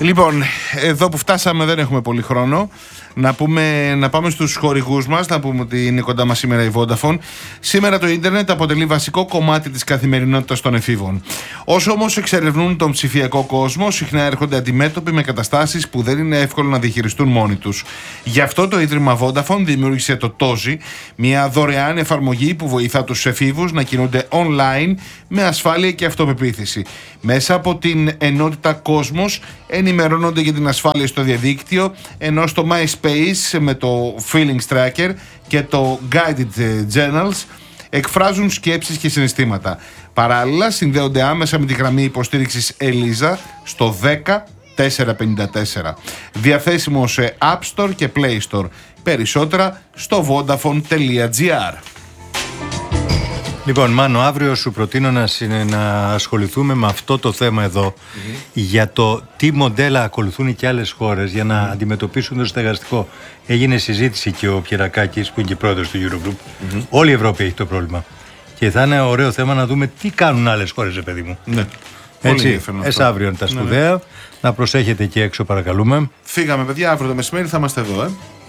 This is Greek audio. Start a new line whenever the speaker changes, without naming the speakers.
Λοιπόν, εδώ που φτάσαμε δεν έχουμε πολύ χρόνο. Να πάμε στους χορηγούς μας, να πούμε ότι είναι κοντά μας σήμερα η Vodafone. Σήμερα το ίντερνετ αποτελεί βασικό κομμάτι της καθημερινότητας των εφήβων. Όσο όμως εξερευνούν τον ψηφιακό κόσμο, συχνά έρχονται αντιμέτωποι με καταστάσεις που δεν είναι εύκολο να διαχειριστούν μόνοι τους. Γι' αυτό το Ίδρυμα Vodafone δημιούργησε το TOZI, μια δωρεάν εφαρμογή που βοηθά τους εφήβους να κινούνται online με ασφάλεια και αυτοπεποίθηση. Μέσα από την ενότητα Κόσμος ενημερώνονται για την ασφάλεια στο διαδίκτυο, ενώ στο MySpace με το Feelings Tracker και το Guided Journals εκφράζουν σκέψεις και συναισθήματα. Παράλληλα συνδέονται άμεσα με τη γραμμή υποστήριξης Eliza στο 10454. Διαθέσιμο σε App Store και Play Store. Περισσότερα στο vodafone.gr.
Λοιπόν, Μάνο, αύριο σου προτείνω να ασχοληθούμε με αυτό το θέμα εδώ, για το τι μοντέλα ακολουθούν και άλλες χώρες για να αντιμετωπίσουν το στεγαστικό. Έγινε συζήτηση και ο Πιερακάκης, που είναι και πρόεδρος του Eurogroup. Όλη η Ευρώπη έχει το πρόβλημα. Και θα είναι ωραίο θέμα να δούμε τι κάνουν άλλες χώρες, παιδί μου.
Ναι.
Έτσι, αύριο τα σπουδαία. Να προσέχετε εκεί έξω, παρακαλούμε.
Φύγαμε, παιδιά, αύριο το μεσημέρι θα είμαστε εδώ,